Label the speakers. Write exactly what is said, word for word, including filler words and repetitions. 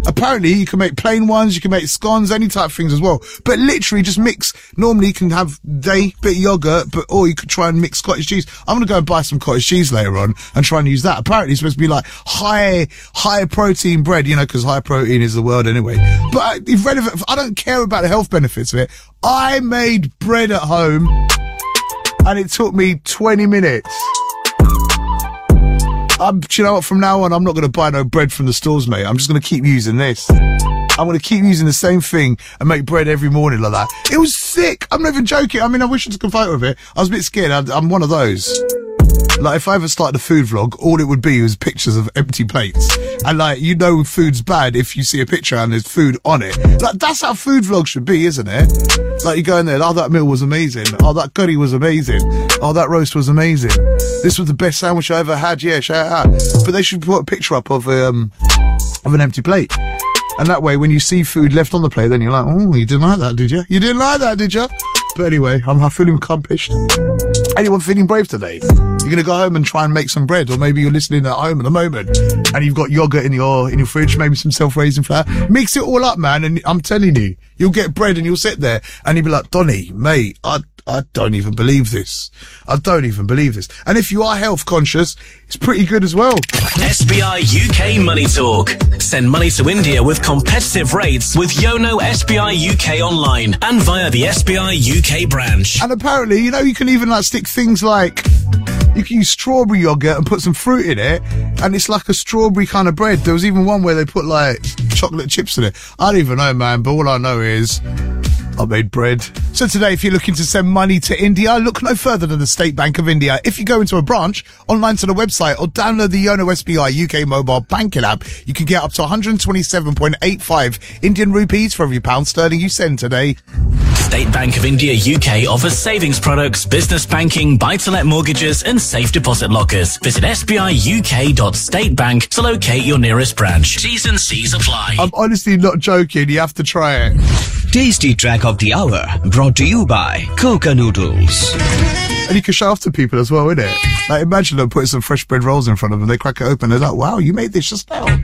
Speaker 1: Apparently, you can make plain ones, you can make scones, any type of things as well. But literally, just mix. Normally, you can have day, bit of yogurt, but or you could try and mix cottage cheese. I'm gonna go and buy some cottage cheese later on and try and use that. Apparently, it's supposed to be like high, high protein bread, you know, because high protein is the world anyway. But I, if relevant, I don't care about the health benefits of it. I made bread at home, and it took me twenty minutes. I'm, do you know what, from now on, I'm not going to buy no bread from the stores, mate. I'm just going to keep using this. I'm going to keep using the same thing and make bread every morning like that. It was sick. I'm not even joking. I mean, I wish I took a photo of it. I was a bit scared. I, I'm one of those. Like, if I ever started a food vlog, all it would be was pictures of empty plates. And, like, you know food's bad if you see a picture and there's food on it. Like, that's how food vlogs should be, isn't it? Like, you go in there, oh, that meal was amazing. Oh, that curry was amazing. Oh, that roast was amazing. This was the best sandwich I ever had. Yeah, shout out. But they should put a picture up of, um, of an empty plate. And that way, when you see food left on the plate, then you're like, oh, you didn't like that, did you? You didn't like that, did you? But anyway, I'm, I'm feeling accomplished. Anyone feeling brave today? You're going to go home and try and make some bread, or maybe you're listening at home at the moment and you've got yogurt in your in your fridge, maybe some self-raising flour. Mix it all up, man, and I'm telling you, you'll get bread and you'll sit there and you'll be like, Donny, mate, I I don't even believe this. I don't even believe this. And if you are health conscious, it's pretty good as well.
Speaker 2: S B I U K Money Talk. Send money to India with competitive rates with Yono S B I U K online and via the S B I U K branch.
Speaker 1: And apparently, you know, you can even like stick things like, you can use strawberry yogurt and put some fruit in it, and it's like a strawberry kind of bread. There was even one where they put like chocolate chips in it. I don't even know, man, but all I know is I made bread. So today, if you're looking to send money to India, look no further than the State Bank of India. If you go into a branch, online to the website, or download the Yono S B I U K mobile banking app, you can get up to one hundred twenty-seven point eight five Indian rupees for every pound sterling you send today.
Speaker 2: State Bank of India U K offers savings products, business banking, buy-to-let mortgages and safe deposit lockers. Visit s b i u k dot state bank to locate your nearest branch. T's and C's apply.
Speaker 1: I'm honestly not joking. You have to try it.
Speaker 3: Tasty Track of the Hour, brought to you by Coca Noodles.
Speaker 1: And you can show off to people as well, innit? Like, imagine them putting some fresh bread rolls in front of them. They crack it open. They're like, wow, you made this just now.